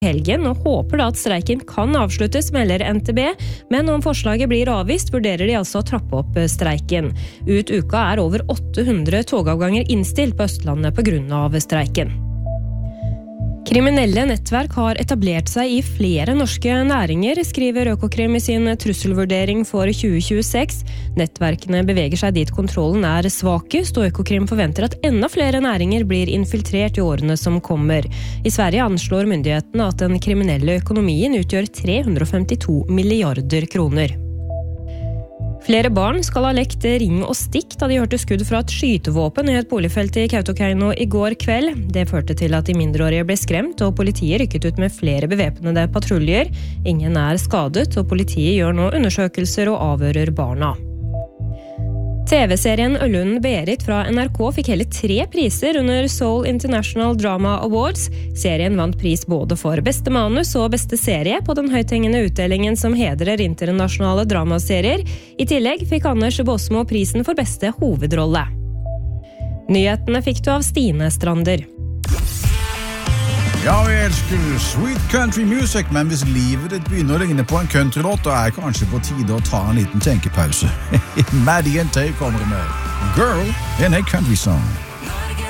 helgen og håper da at streiken kan avsluttes, melder NTB, men om forslaget blir avvist, vurderer de altså å trappe opp streiken. Ut uka over 800 togavganger innstilt på Østlandet på grunn av streiken. Kriminelle nettverk har etablert seg i flere norske næringer, skriver Økokrim i sin trusselvurdering for 2026. Nettverkene beveger seg dit kontrollen svakest, og Økokrim forventer at enda flere næringer blir infiltrert i årene som kommer. I Sverige anslår myndighetene at den kriminelle økonomien utgjør 352 milliarder kroner. Flere barn skal ha lekt ring og stikk da de hørte skudd fra et skytevåpen i et boligfelt i Kautokeino i går kveld. Det førte til at de mindreårige ble skremt, og politiet rykket ut med flere bevæpnede patruljer. Ingen skadet, og politiet gjør nå undersøkelser og avhører barna. TV-serien Øllunden Berit fra NRK fikk hele 3 priser under Seoul International Drama Awards. Serien vant pris både for beste manus og beste serie på den høythengende utdelingen som hedrer internasjonale dramaserier. I tillegg fikk Anders Båsmo prisen for beste hovedrolle. Nyhetene fikk du av Stine Strander. Ja, vi elsker sweet country music, men hvis livet ditt begynner å ligne på en countrylåt, da kanskje på tide å ta en liten tenkepause. Maddie & Tay kommer med Girl in a Country Song.